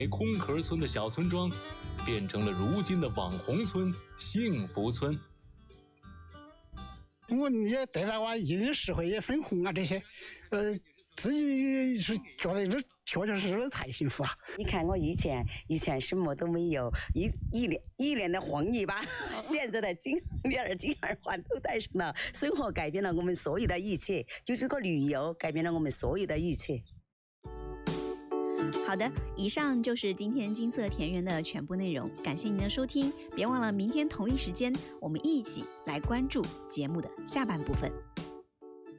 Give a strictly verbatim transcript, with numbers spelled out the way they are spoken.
空壳村的小村庄，变成了如今的网红村、幸福村。 我也带到我一人实惠也粉红啊这些，呃，自己是觉得这确实是太幸福了。 你看我以前以前什么都没有，一一连一连的黄泥巴，现在的金链金耳环都戴上了，生活改变了我们所有的一切，就这个旅游改变了我们所有的一切。 好的，以上就是今天金色田园的全部内容，感谢您的收听，别忘了明天同一时间我们一起来关注节目的下半部分。